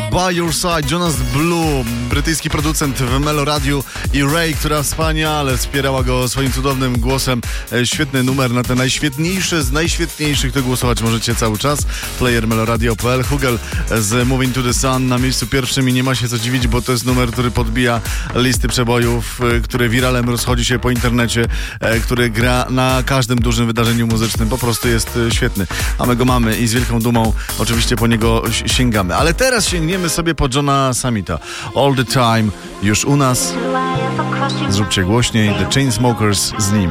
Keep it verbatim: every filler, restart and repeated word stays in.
By Your Side, Jonas Blue, brytyjski producent w Meloradiu, i Ray, która wspaniale wspierała go swoim cudownym głosem. Świetny numer na te najświetniejsze z najświetniejszych, to głosować możecie cały czas. Player meloradio kropka p l. Hugel z Moving to the Sun na miejscu pierwszym i nie ma się co dziwić, bo to jest numer, który podbija listy przebojów, który wiralem rozchodzi się po internecie, który gra na każdym dużym wydarzeniu muzycznym. Po prostu jest świetny. A my go mamy i z wielką dumą oczywiście po niego sięgamy. Ale teraz sięgniemy sobie po Johna Summita. All the Time już u nas. Zróbcie głośniej. The Chainsmokers z nim.